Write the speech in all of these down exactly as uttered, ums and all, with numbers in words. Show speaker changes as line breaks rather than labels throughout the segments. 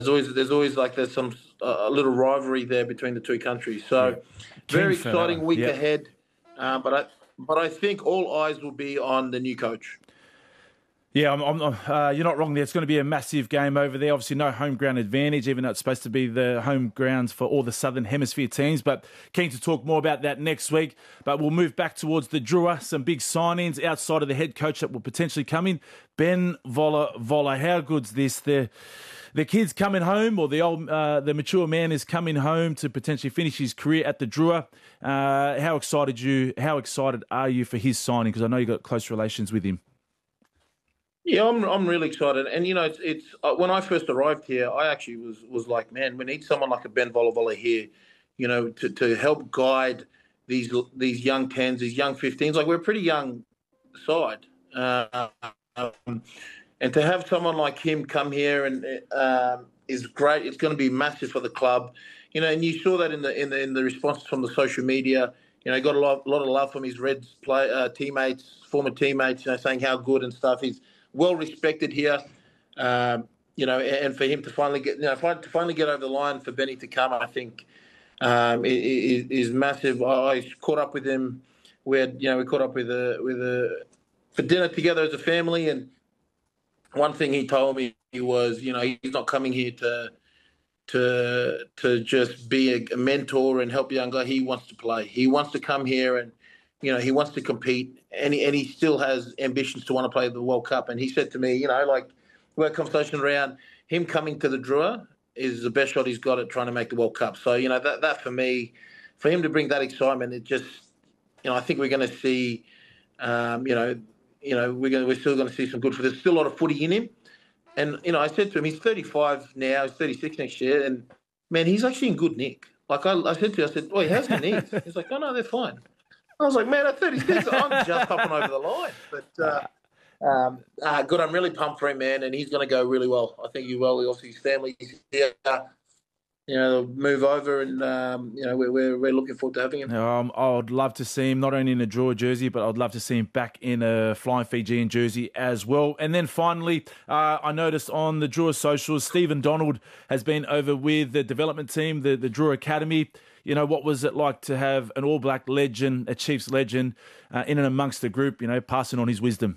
there's always there's always like there's some uh, a little rivalry there between the two countries. So
Yeah.
very
Keen for that
exciting
one.
week
Yep.
ahead. Uh, but I but I think all eyes will be on the new coach.
Yeah, I'm, I'm, uh, you're not wrong there. It's going to be a massive game over there. Obviously, no home ground advantage, even though it's supposed to be the home grounds for all the Southern Hemisphere teams. But keen to talk more about that next week. But we'll move back towards the Drua. Some big signings outside of the head coach that will potentially come in. Ben Vola Vola. How good's this? The the kid's coming home, or the old, uh, the mature man is coming home to potentially finish his career at the Drua. Uh, how excited you? How excited are you for his signing? Because I know you got close relations with him.
Yeah, I'm I'm really excited, and you know, it's it's uh, when I first arrived here, I actually was was like, man, we need someone like a Ben Volavola here, you know, to, to help guide these these young tens, these young fifteens. Like we're a pretty young side, uh, um, and to have someone like him come here and um, is great. It's going to be massive for the club, you know. And you saw that in the in the in the responses from the social media. You know, he got a lot, a lot of love from his Reds play uh, teammates, former teammates, you know, saying how good and stuff. He's well respected here, um, you know, and for him to finally get, you know, to finally get over the line for Benny to come, I think um, is, is massive. I caught up with him. We had, you know, we caught up with a with a for dinner together as a family, and one thing he told me was, you know, he's not coming here to to to just be a, a mentor and help a young guy. He wants to play. He wants to come here and, you know, he wants to compete, and he, and he still has ambitions to want to play the World Cup. And he said to me, you know, like, we had a conversation around him coming to the Drua is the best shot he's got at trying to make the World Cup. So, you know, that, that for me, for him to bring that excitement, it just, you know, I think we're going to see, um, you know, you know, we're going, we're still going to see some good. For there's still a lot of footy in him. And, you know, I said to him, he's thirty-five now, he's thirty-six next year, and, man, he's actually in good nick. Like, I, I said to him, I said, oh, how's your knees? He's like, oh, no, they're fine. I was like, man, at thirty-six, I'm just hopping over the line. But uh, um, uh, good, I'm really pumped for him, man, and he's going to go really well. I think he will. Obviously, his family's here. You know, they'll move over, and, um, you know, we're, we're, we're looking forward to having him.
Um, I'd love to see him not only in a Drua jersey, but I'd love to see him back in a Flying Fijian jersey as well. And then finally, uh, I noticed on the Drua socials, Stephen Donald has been over with the development team, the, the Drua Academy. You know, what was it like to have an All Black legend, a Chiefs legend, uh, in and amongst the group, you know, passing on his wisdom?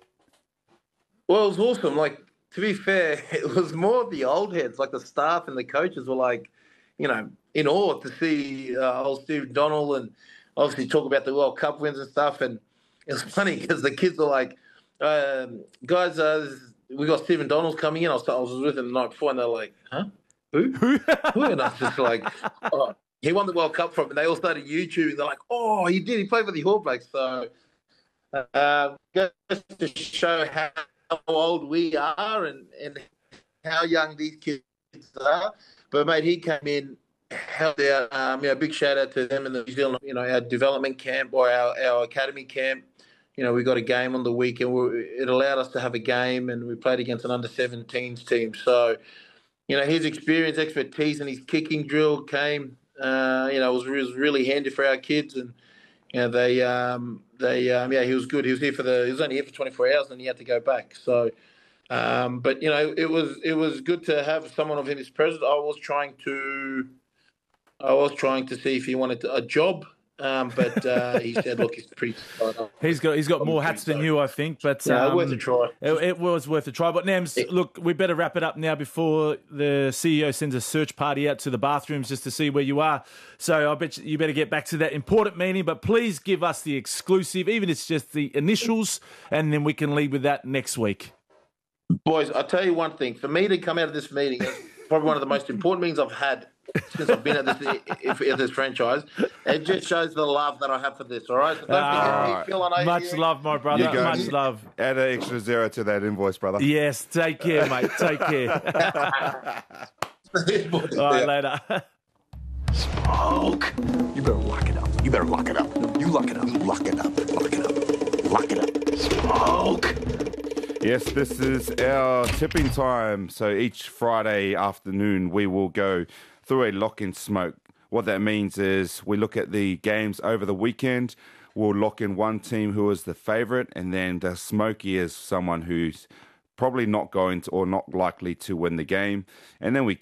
Well, it was awesome. Like, to be fair, it was more of the old heads, like the staff and the coaches were like, you know, in awe to see uh, old Steve Donald and obviously talk about the World Cup wins and stuff. And it was funny because the kids were like, um, guys, uh, we got Stephen Donald coming in. I was, I was with him the night before, and they're like, huh? Who? Who? And I was just like, oh. He won the World Cup from, and they all started YouTubing. They're like, oh, he did. He played for the All Blacks. So, uh, just to show how old we are and, and how young these kids are. But, mate, he came in, held out. Um, you know, big shout out to them in the New Zealand, you know, our development camp or our, our academy camp. You know, we got a game on the weekend. We, it allowed us to have a game, and we played against an under seventeens team. So, you know, his experience, expertise, and his kicking drill came. Uh, you know, it was, it was really handy for our kids, and you know, they, um, they, um, yeah, he was good. He was here for the, he was only here for twenty-four hours, and he had to go back. So, um, but you know, it was, it was good to have someone of him as president. I was trying to, I was trying to see if he wanted a job. Um, but uh, he said, "Look, he's pretty."
He's got he's got more hats than you, I think. But
yeah,
um,
worth a try.
It, it was worth a try. But Nams, yeah. Look, we better wrap it up now before the C E O sends a search party out to the bathrooms just to see where you are. So I bet you better get back to that important meeting. But please give us the exclusive, even if it's just the initials, and then we can lead with that next week.
Boys, I'll tell you one thing. For me to come out of this meeting, it's probably one of the most important meetings I've had since I've been at this at this franchise. It just shows the love that I have for this, all right? So don't forget me, Phil, I know
much
you.
love, my brother. Much love.
Add an extra zero to that invoice, brother.
Yes, take care, mate. Take care. All right, later.
Smoke. You better lock it up. You better lock it up. No, you lock it up. Lock it up. Lock it up. Lock it up. Smoke.
Yes, this is our tipping time. So each Friday afternoon, we will go through a lock in smoke. What that means is we look at the games over the weekend. We'll lock in one team who is the favourite, and then the smoky is someone who's probably not going to or not likely to win the game. And then we